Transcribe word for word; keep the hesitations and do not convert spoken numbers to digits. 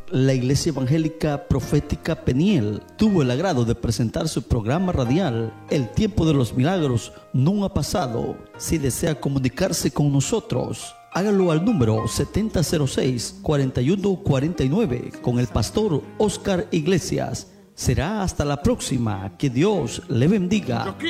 La Iglesia Evangélica Profética Peniel tuvo el agrado de presentar su programa radial El Tiempo de los Milagros no ha pasado. Si desea comunicarse con nosotros, hágalo al número setenta cero seis, cuarenta y uno cuarenta y nueve con el pastor Oscar Iglesias. Será hasta la próxima. Que Dios le bendiga.